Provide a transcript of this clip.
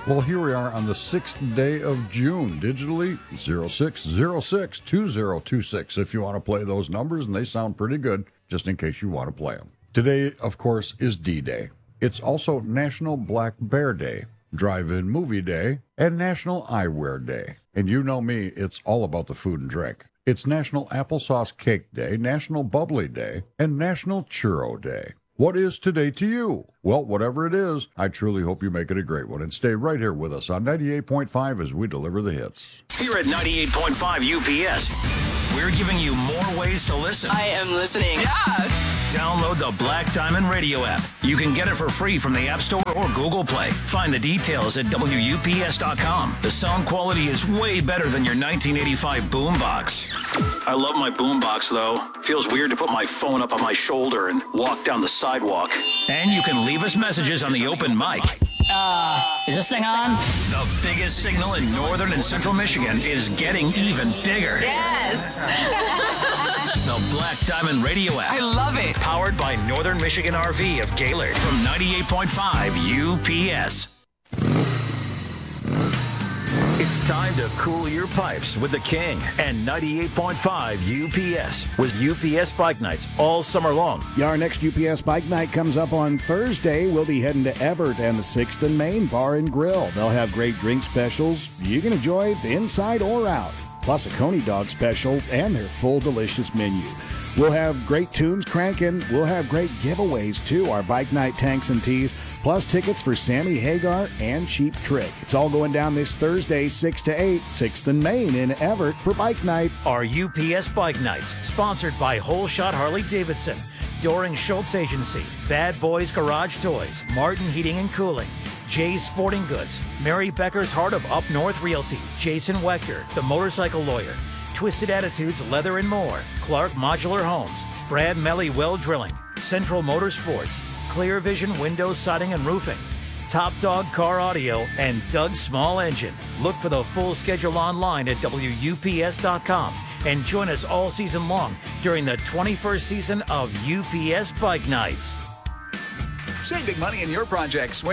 Well, here we are on the 6th day of June, digitally 0606-2026 if you want to play those numbers, and they sound pretty good, just in case you want to play them. Today, of course, is D-Day. It's also National Black Bear Day, Drive-In Movie Day, and National Eyewear Day. And you know me, it's all about the food and drink. It's National Applesauce Cake Day, National Bubbly Day, and National Churro Day. What is today to you? Well, whatever it is, I truly hope you make it a great one and stay right here with us on 98.5 as we deliver the hits. Here at 98.5 UPS, we're giving you more ways to listen. I am listening. Yeah. Download the Black Diamond Radio app. You can get it for free from the App Store or Google Play. Find the details at WUPS.com. The sound quality is way better than your 1985 boombox. I love my boombox, though. Feels weird to put my phone up on my shoulder and walk down the sidewalk. And you can leave us messages on the open mic. Is this thing on? The biggest signal in northern and central Michigan is getting even bigger. Yes. The Black Diamond Radio app. I love it. Powered by Northern Michigan RV of Gaylord from 98.5 UPS. It's time to cool your pipes with the King and 98.5 UPS with UPS Bike Nights all summer long. Yeah, our next UPS Bike Night comes up on Thursday. We'll be heading to Everett and the 6th and Main Bar and Grill. They'll have great drink specials you can enjoy inside or out, plus a Coney Dog special and their full delicious menu. We'll have great tunes cranking. We'll have great giveaways, too, our Bike Night tanks and tees, plus tickets for Sammy Hagar and Cheap Trick. It's all going down this Thursday, 6 to 8, 6th and Main in Everett for Bike Night. Our UPS Bike Nights, sponsored by Whole Shot Harley-Davidson, Doring Schultz Agency, Bad Boys Garage Toys, Martin Heating and Cooling, Jay's Sporting Goods, Mary Becker's Heart of Up North Realty, Jason Wechter, The Motorcycle Lawyer, Twisted Attitudes Leather and More, Clark Modular Homes, Brad Melly Well Drilling, Central Motorsports, Clear Vision Windows, Siding and Roofing, Top Dog Car Audio, and Doug Small Engine. Look for the full schedule online at WUPS.com and join us all season long during the 21st season of UPS Bike Nights. Save big money in your projects when